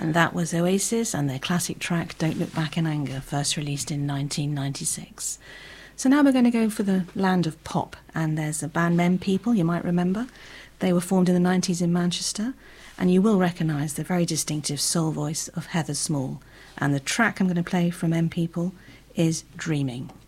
And that was Oasis and their classic track Don't Look Back in Anger, first released in 1996. So now we're going to go for the land of pop, and there's a band, Men People, you might remember. They were formed in the 90s in Manchester, and you will recognise the very distinctive soul voice of Heather Small. And the track I'm going to play from Men People is Dreaming.